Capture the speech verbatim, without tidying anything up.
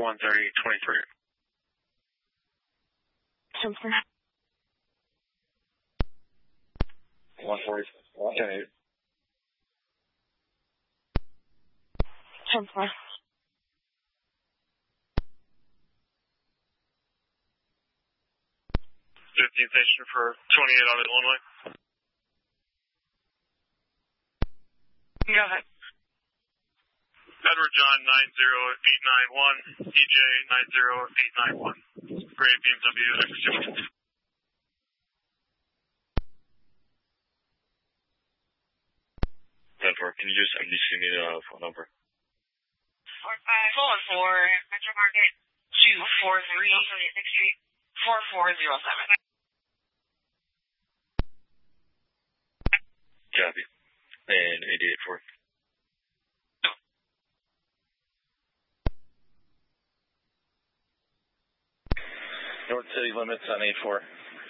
one thirty twenty-three. ten four. one forty, ten eight. ten four. fifteen station for twenty-eight on Illinois. Go ahead. Edward John nine zero eight nine one, E J nine zero eight nine one. Great B M W X two. ten four, can you just M D C me the phone number? four five four four Metro Market two four three Street four four zero seven. Copy. And eighty-eight four. North City limits on eight four.